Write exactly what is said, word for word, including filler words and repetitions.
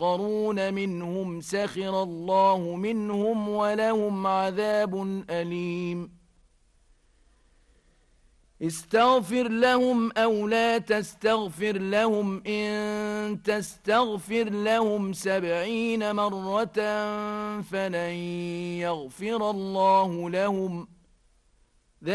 وآخرون منهم سخر الله منهم ولهم عذاب أليم استغفر لهم أو لا تستغفر لهم إن تستغفر لهم سبعين مرة فلن يغفر الله لهم